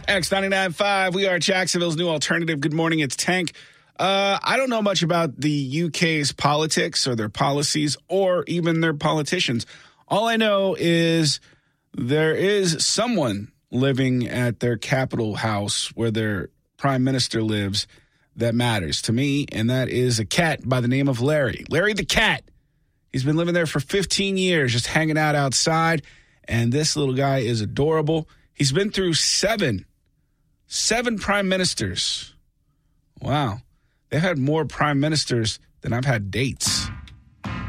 X99.5, we are Jacksonville's new alternative. Good morning, it's Tank. I don't know much about the UK's politics or their policies or even their politicians. All I know is there is someone living at their capital house where their prime minister lives that matters to me, and that is a cat by the name of Larry. Larry the cat. He's been living there for 15 years, just hanging out outside, and this little guy is adorable. He's been through seven prime ministers. Wow. They've had more prime ministers than I've had dates.